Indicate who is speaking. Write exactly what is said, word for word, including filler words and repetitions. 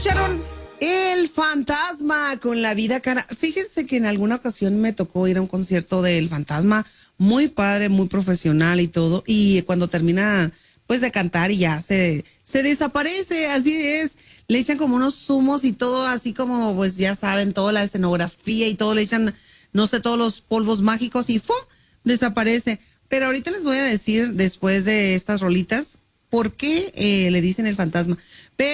Speaker 1: Escucharon El Fantasma con La Vida Cara. Fíjense que en alguna ocasión me tocó ir a un concierto del Fantasma, muy padre, muy profesional y todo, y cuando termina pues de cantar y ya se, se desaparece, así es, le echan como unos zumos y todo, así como pues ya saben, toda la escenografía y todo, le echan, no sé, todos los polvos mágicos y ¡fum! Desaparece. Pero ahorita les voy a decir, después de estas rolitas, por qué eh, le dicen el fantasma. Pero